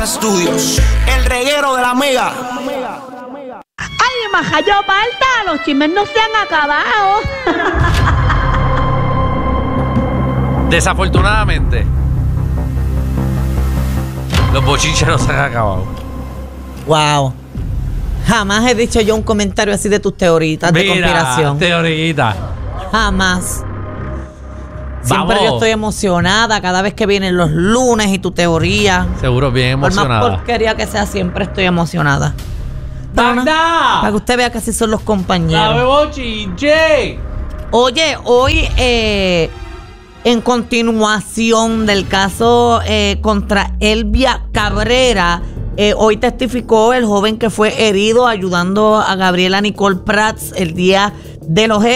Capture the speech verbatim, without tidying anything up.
Estudios, el reguero de la mega. Ay, majayo Malta, los chismes no se han acabado. Desafortunadamente, los bochinches no se han acabado. Wow. Jamás he dicho yo un comentario así de tus teoritas de Mira, conspiración. teorita. Jamás. Siempre Vamos. yo estoy emocionada cada vez que vienen los lunes y tu teoría. Seguro bien Por más emocionada. porquería que sea, siempre estoy emocionada. Para, no- para que usted vea que así son los compañeros. ¡Dame bochinche! Oye, hoy eh, en continuación del caso eh, contra Elvia Cabrera, eh, hoy testificó el joven que fue herido ayudando a Gabriela Nicole Prats el día de los hechos.